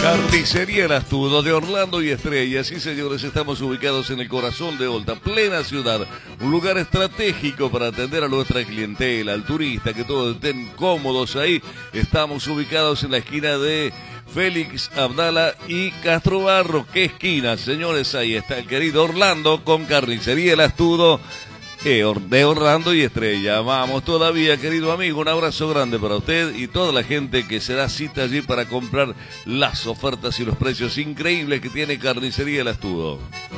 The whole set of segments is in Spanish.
Carnicería El Astudo de Orlando y Estrella. Sí, señores, estamos ubicados en el corazón de Olta, plena ciudad. Un lugar estratégico para atender a nuestra clientela, al turista, que todos estén cómodos ahí. Estamos ubicados en la esquina de Félix Abdala y Castro Barro. ¿Qué esquina, señores? Ahí está el querido Orlando con Carnicería El Astudo de Orlando y Estrella. Vamos todavía, querido amigo, un abrazo grande para usted y toda la gente que se da cita allí para comprar las ofertas y los precios increíbles que tiene Carnicería El Astudo.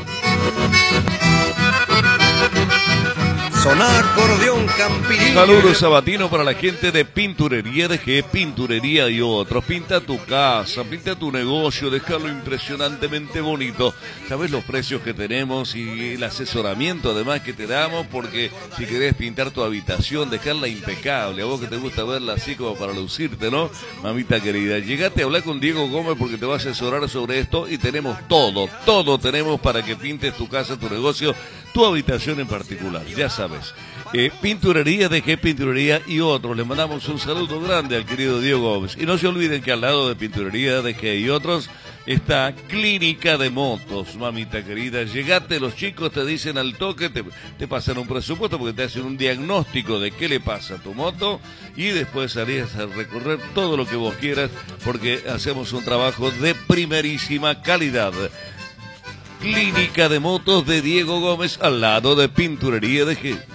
Sonar acordeón Campinillo. Saludos sabatino para la gente de Pinturería DG, Pinturería y otros. Pinta tu casa, pinta tu negocio, dejarlo impresionantemente bonito. ¿Sabes los precios que tenemos y el asesoramiento además que te damos? Porque si querés pintar tu habitación, dejarla impecable, a vos que te gusta verla así como para lucirte, ¿no? Mamita querida, llegate a hablar con Diego Gómez porque te va a asesorar sobre esto y tenemos todo tenemos para que pintes tu casa, tu negocio, tu habitación en particular, ya sabes. Pinturería DG, Pinturería y otros. Le mandamos un saludo grande al querido Diego Gómez. Y no se olviden que al lado de Pinturería DG y otros está Clínica de Motos, mamita querida. Llegate, los chicos te dicen al toque, te pasan un presupuesto porque te hacen un diagnóstico de qué le pasa a tu moto y después salís a recorrer todo lo que vos quieras porque hacemos un trabajo de primerísima calidad. Clínica de Motos de Diego Gómez al lado de Pinturería DG.